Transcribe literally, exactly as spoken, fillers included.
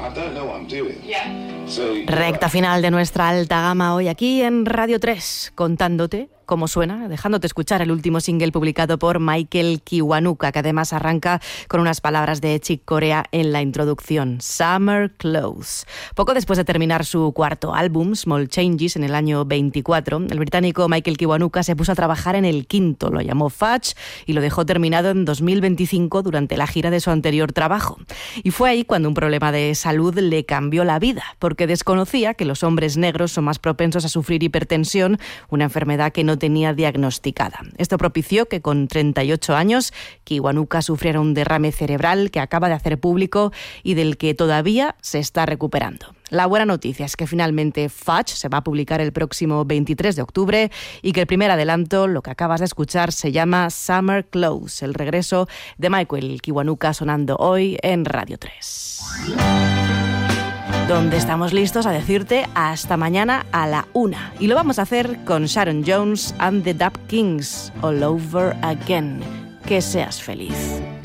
Recta final de nuestra alta gama hoy aquí en Radio tres, contándote cómo suena, dejándote escuchar el último single publicado por Michael Kiwanuka, que además arranca con unas palabras de Chick Corea en la introducción, Summer Clothes. Poco después de terminar su cuarto álbum, Small Changes, en el año veinticuatro, el británico Michael Kiwanuka se puso a trabajar en el quinto, lo llamó Fudge y lo dejó terminado en dos mil veinticinco durante la gira de su anterior trabajo. Y fue ahí cuando un problema de salud le cambió la vida, porque desconocía que los hombres negros son más propensos a sufrir hipertensión, una enfermedad que no tenía diagnosticada. Esto propició que con treinta y ocho años Kiwanuka sufriera un derrame cerebral que acaba de hacer público y del que todavía se está recuperando. La buena noticia es que finalmente Fudge se va a publicar el próximo veintitrés de octubre y que el primer adelanto, lo que acabas de escuchar, se llama Summer Clothes, el regreso de Michael Kiwanuka sonando hoy en Radio tres. Donde estamos listos a decirte hasta mañana a la una. Y lo vamos a hacer con Sharon Jones and the Dap Kings, All Over Again. Que seas feliz.